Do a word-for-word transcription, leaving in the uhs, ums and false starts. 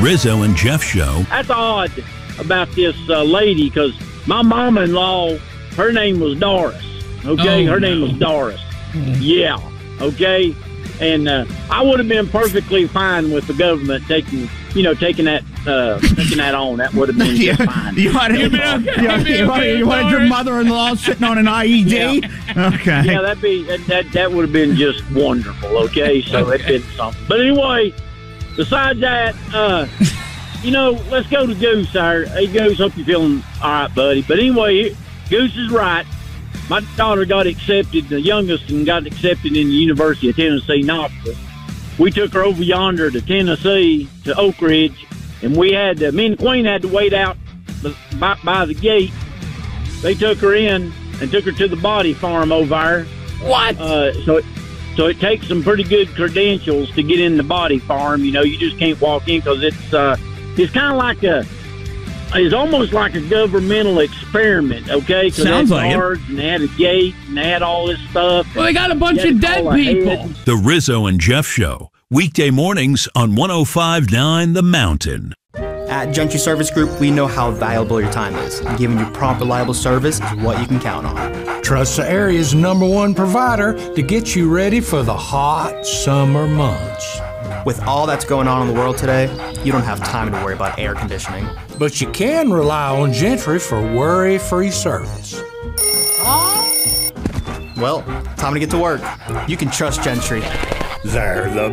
Rizzo and Jeff Show. That's odd about this uh, lady, because my mama-in-law, her name was Doris. Okay, oh, her no. name was Doris. Yeah, okay. And uh, I would have been perfectly fine with the government taking, you know, taking that, uh, taking that on. That would have been you, just fine. You wanted, you, okay. you, you, wanted, you wanted your mother-in-law sitting on an I E D? Yeah. Okay. Yeah, that'd be that. That, that would have been just wonderful. Okay, so Okay. it'd been something. But anyway, besides that, uh, you know, let's go to Goose. Our hey Goose, hope you're feeling all right, buddy. But anyway, Goose is right. My daughter got accepted, the youngest, and got accepted in the University of Tennessee, Knoxville. We took her over yonder to Tennessee, to Oak Ridge, and we had, uh, me and Queen had to wait out the, by, by the gate. They took her in and took her to the body farm over there. What? Uh, so, it, so it takes some pretty good credentials to get in the body farm. You know, you just can't walk in because it's, uh, it's kind of like a, it's almost like a governmental experiment, okay? Sounds they like had it. guards and they had a gate and they had all this stuff. Well, they got a bunch You had of to dead call ahead. people. The Rizzo and Jeff Show. Weekday mornings on one oh five point nine The Mountain. At Gentry Service Group, we know how valuable your time is, and giving you prompt, reliable service is what you can count on. Trust the area's number one provider to get you ready for the hot summer months. With all that's going on in the world today, you don't have time to worry about air conditioning. But you can rely on Gentry for worry-free service. Well, time to get to work. You can trust Gentry. They're the